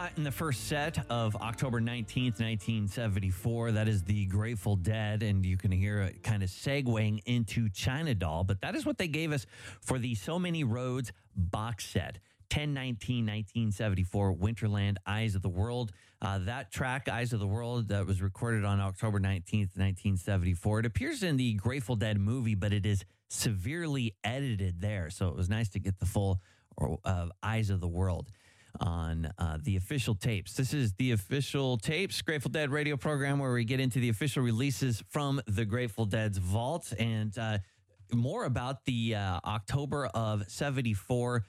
got in the first set of October 19th, 1974. That is the Grateful Dead, and you can hear it kind of segueing into China Doll. But that is what they gave us for the So Many Roads box set. 10/19/1974, Winterland, Eyes of the World. That track, Eyes of the World, that was recorded on October 19th, 1974. It appears in the Grateful Dead movie, but it is severely edited there. So it was nice to get the full Eyes of the World on the official tapes. This is the official tapes, Grateful Dead radio program, where we get into the official releases from the Grateful Dead's vault and more about the October of 74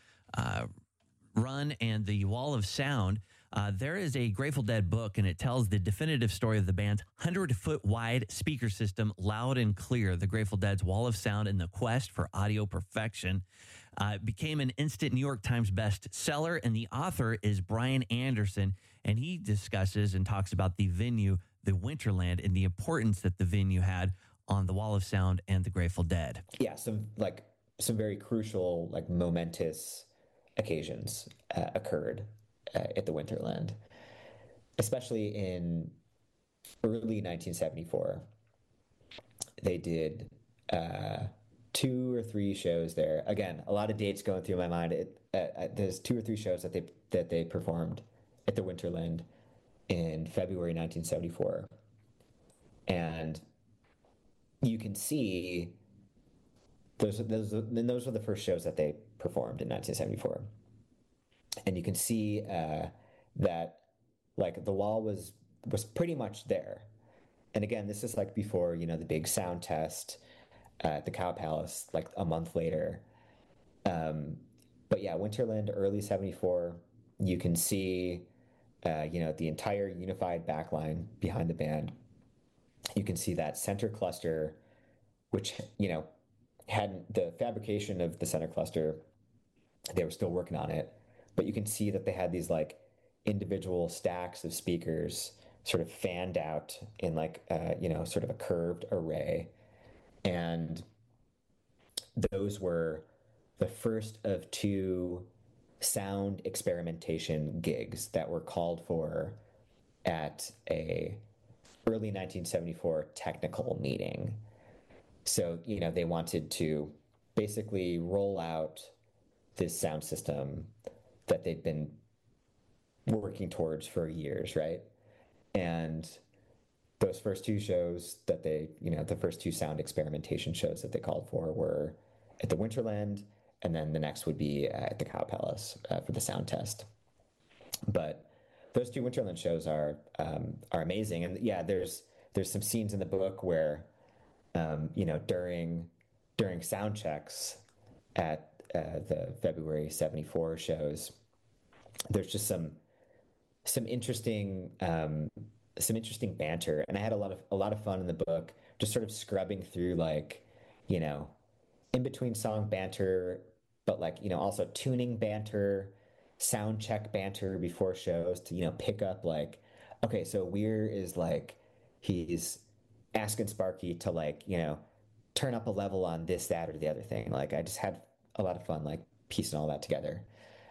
run and the Wall of Sound. There is a Grateful Dead book, and it tells the definitive story of the band's 100-foot wide speaker system, loud and clear. The Grateful Dead's Wall of Sound and the quest for audio perfection. It became an instant New York Times bestseller, and the author is Brian Anderson, and he discusses and talks about the venue, the Winterland, and the importance that the venue had on the Wall of Sound and the Grateful Dead. Yeah, some very crucial, momentous occasions occurred at the Winterland, especially in early 1974. They did 2 or 3 shows there. Again, a lot of dates going through my mind. There's 2 or 3 shows that they performed at the Winterland in February 1974, and you can see those were the first shows that they performed in 1974. And you can see that the wall was pretty much there. And again, this is before, the big sound test at the Cow Palace, a month later. But yeah, Winterland, early 74, you can see, the entire unified backline behind the band. You can see that center cluster, which, hadn't, the fabrication of the center cluster, they were still working on it, but you can see that they had these individual stacks of speakers sort of fanned out in sort of a curved array. And those were the first of 2 sound experimentation gigs that were called for at a early 1974 technical meeting. So, they wanted to basically roll out this sound system that they'd been working towards for years, right? And those first 2 shows that the first 2 sound experimentation shows that they called for were at the Winterland, and then the next would be at the Cow Palace for the sound test. But those 2 Winterland shows are amazing. And yeah, there's some scenes in the book where during sound checks at the February 74 shows, there's just some interesting banter, and I had a lot of fun in the book, just sort of scrubbing through in between song banter, but also tuning banter, sound check banter before shows to pick up okay, so Weir is he's asking Sparky to turn up a level on this, that, or the other thing. I just had a lot of fun piecing all that together.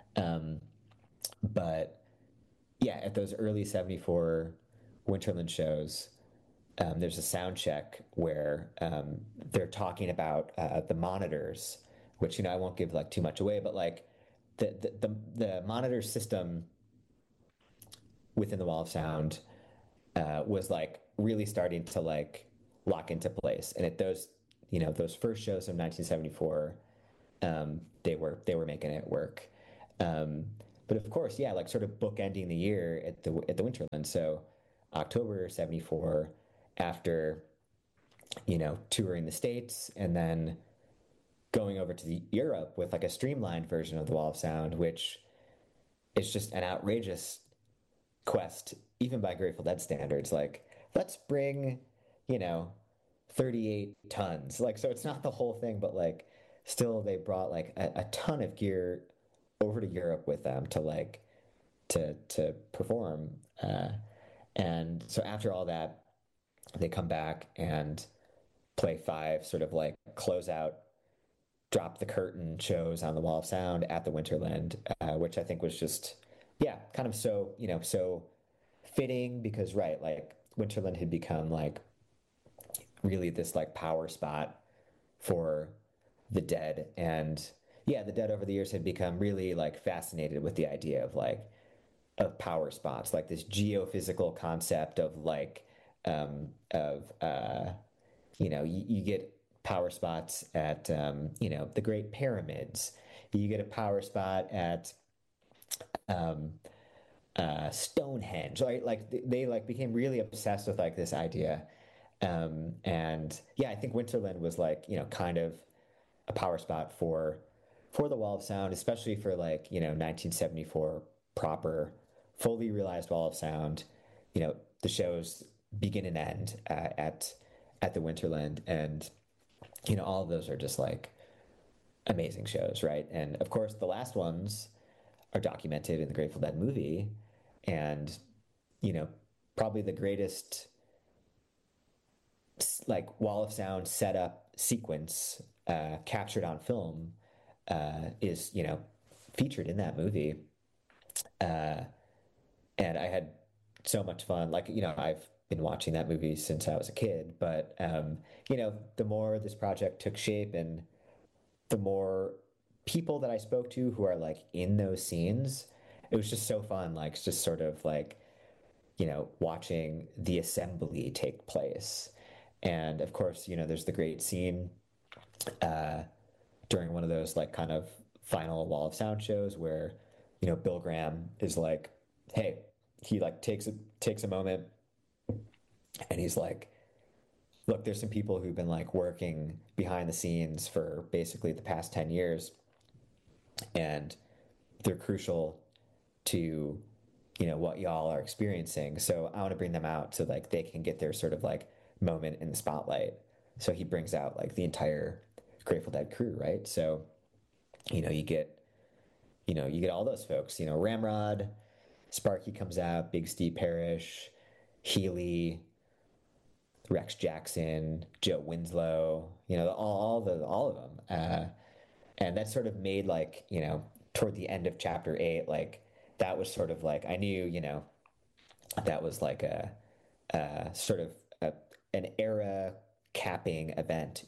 But yeah, at those early 74 Winterland shows, there's a sound check where they're talking about the monitors, which I won't give too much away, but the monitor system within the Wall of Sound was really starting to lock into place. And at those first shows of 1974, they were making it work. But of course, yeah, sort of bookending the year at the Winterland. So October 74, after touring the States and then going over to Europe with a streamlined version of the Wall of Sound, which is just an outrageous quest, even by Grateful Dead standards. Let's bring 38 tons. So it's not the whole thing, but still they brought a ton of gear over to Europe with them to perform. And so after all that, they come back and play 5 sort of close out, drop the curtain shows on the Wall of Sound at the Winterland, which I think was just yeah, kind of so, so fitting because, right, like Winterland had become like really this like power spot for the Dead. And yeah, the Dead over the years had become really like fascinated with the idea of like, of power spots, like this geophysical concept of like, of, you get power spots at, the Great Pyramids. You get a power spot at, um, Stonehenge, right? Like they like became really obsessed with like this idea. And yeah, I think Winterland was like, kind of a power spot for the Wall of Sound, especially for like, 1974 proper, fully realized Wall of Sound. The shows begin and end at the Winterland, and all of those are just like amazing shows, right? And of course, the last ones are documented in the Grateful Dead movie, and you know, probably the greatest like Wall of Sound setup sequence captured on film is featured in that movie, uh, and I had so much fun. Like I've been watching that movie since I was a kid, but the more this project took shape and the more people that I spoke to who are like in those scenes, it was just so fun. Like it's just sort of like watching the assembly take place. And of course, there's the great scene uh, during one of those like kind of final Wall of Sound shows where, Bill Graham is like, hey, he like takes a moment and he's like, look, there's some people who've been like working behind the scenes for basically the past 10 years and they're crucial to what y'all are experiencing, so I want to bring them out so like they can get their sort of like moment in the spotlight. So he brings out like the entire Grateful Dead crew, right? So you get all those folks. Ramrod, Sparky comes out, Big Steve Parrish, Healy, Rex Jackson, Joe Winslow, all of them. And that sort of made like, toward the end of chapter 8, like that was sort of like, I knew, that was like a sort of an era capping event,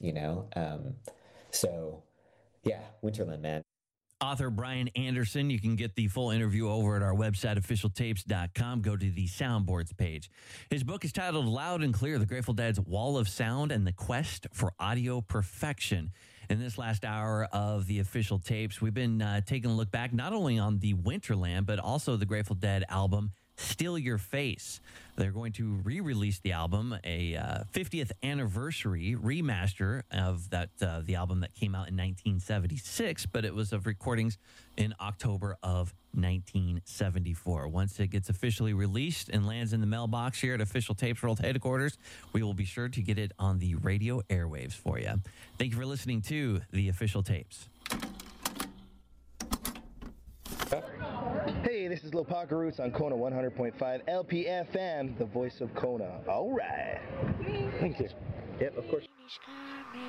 so yeah, Winterland, man. Author Brian Anderson. You can get the full interview over at our website, officialtapes.com. Go to the soundboards page. His book is titled Loud and Clear, The Grateful Dead's Wall of Sound and the Quest for Audio Perfection. In this last hour of the official tapes, we've been taking a look back not only on the Winterland, but also the Grateful Dead album, Still Your Face. They're going to re-release the album, a 50th anniversary remaster of that the album that came out in 1976, but it was of recordings in October of 1974. Once it gets officially released and lands in the mailbox here at Official Tapes World Headquarters, we will be sure to get it on the radio airwaves for you. Thank you for listening to the Official Tapes. Hey, this is Lil Parker Roots on Kona 100.5 LPFM, the voice of Kona. All right. Thank you. Yep, of course.